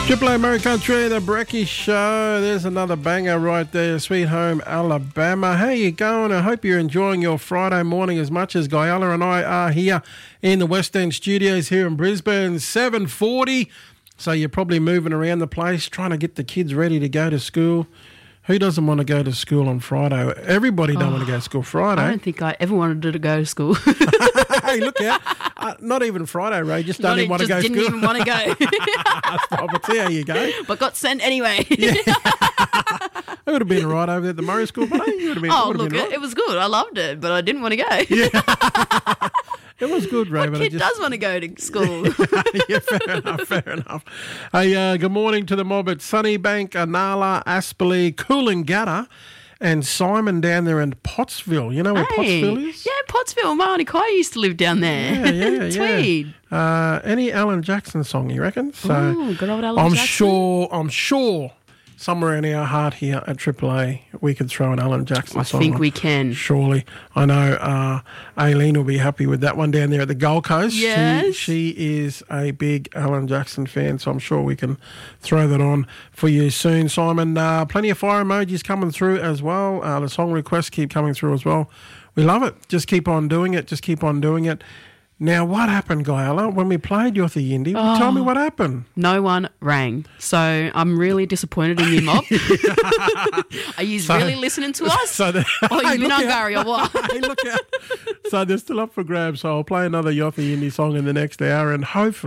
Triple A Murray Country, the Brecky Show. There's another banger right there. Sweet Home Alabama. How you going? I hope you're enjoying your Friday morning as much as Guyala and I are here in the West End studios here in Brisbane. 7:40. So you're probably moving around the place trying to get the kids ready to go to school. Who doesn't want to go to school on Friday? Everybody don't want to go to school Friday. I don't think I ever wanted to go to school. Hey, look out. Not even Friday, Ray. Just don't even want to go to school. Didn't even want to go. Stop it. See how you go. But got sent anyway. Yeah. I would have been right over there at the Murray School, but it was good. I loved it, but I didn't want to go. Yeah. It was good, Ray. What kid does want to go to school? Yeah, fair enough. Hey, good morning to the mob at Sunnybank, Anala, Aspley, Coolangatta, and Simon down there in Pottsville. You know where Pottsville is? Yeah, Pottsville. My auntie Kai used to live down there. Yeah. Tweed. Any Alan Jackson song, you reckon? Ooh, good old Alan Jackson. I'm sure somewhere in our heart here at Triple A, we could throw an Alan Jackson song. I think we can. Surely. I know Aileen will be happy with that one down there at the Gold Coast. Yes. She is a big Alan Jackson fan, so I'm sure we can throw that on for you soon, Simon. Plenty of fire emojis coming through as well. The song requests keep coming through as well. We love it. Just keep on doing it. Now, what happened, Guyala, when we played Yotha Yindi? Tell me what happened. No one rang. So I'm really disappointed in you, Mob. Are you really listening to us? You've been Hungary or what? Hey, look out. So they're still up for grabs. So I'll play another Yotha Yindi song in the next hour, and hopefully